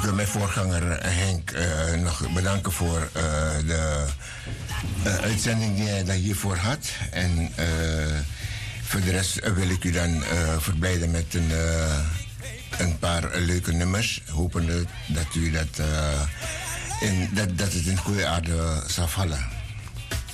ook mijn voorganger Henk nog bedanken voor de uitzending die hij hiervoor had. En voor de rest wil ik u dan verblijden met een paar leuke nummers. Hopende dat u dat het in goede aarde zal vallen.